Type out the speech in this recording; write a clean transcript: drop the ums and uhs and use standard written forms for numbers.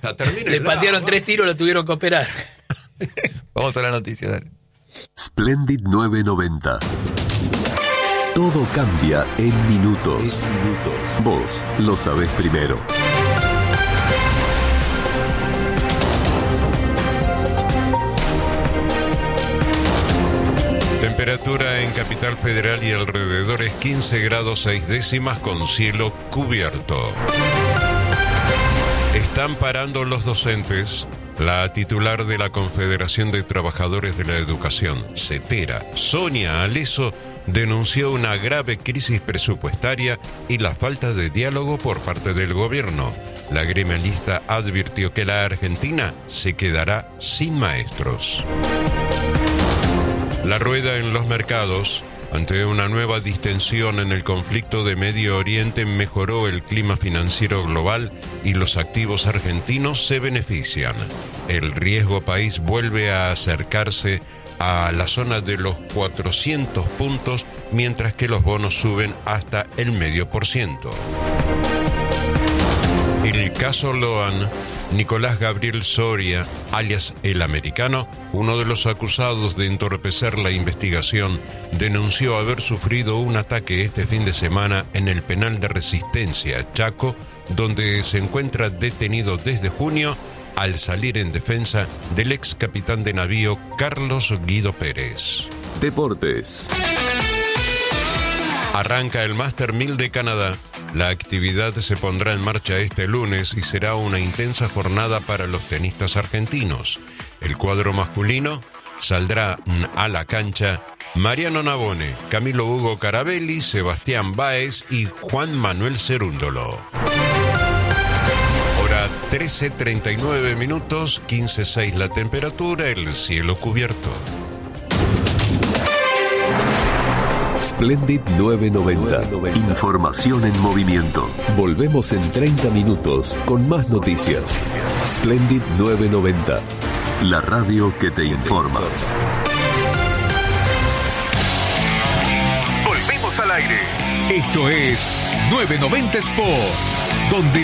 basta, termina. Le patearon 3 tiros, lo tuvieron que operar. Vamos a la noticia, dale. Splendid 990. Todo cambia en minutos. Vos lo sabés primero. Temperatura en Capital Federal y alrededores 15 grados 6 décimas con cielo cubierto. Están parando los docentes. La titular de la Confederación de Trabajadores de la Educación, CETERA, Sonia Aleso, denunció una grave crisis presupuestaria y la falta de diálogo por parte del gobierno. La gremialista advirtió que la Argentina se quedará sin maestros. La rueda en los mercados. Ante una nueva distensión en el conflicto de Medio Oriente, mejoró el clima financiero global y los activos argentinos se benefician. El riesgo país vuelve a acercarse a la zona de los 400 puntos, mientras que los bonos suben hasta el 0,5%. El caso Loan. Nicolás Gabriel Soria, alias El Americano, uno de los acusados de entorpecer la investigación, denunció haber sufrido un ataque este fin de semana en el penal de Resistencia, Chaco, donde se encuentra detenido desde junio al salir en defensa del ex capitán de navío Carlos Guido Pérez. Deportes. Arranca el Master 1000 de Canadá. La actividad se pondrá en marcha este lunes y será una intensa jornada para los tenistas argentinos. El cuadro masculino saldrá a la cancha Mariano Navone, Camilo Hugo Carabelli, Sebastián Báez y Juan Manuel Cerúndolo. Hora 13:39 minutos, 15:06 la temperatura, el cielo cubierto. Splendid 990. Información en movimiento. Volvemos en 30 minutos con más noticias. Splendid 990. La radio que te informa. Volvemos al aire. Esto es 990 Sport, donde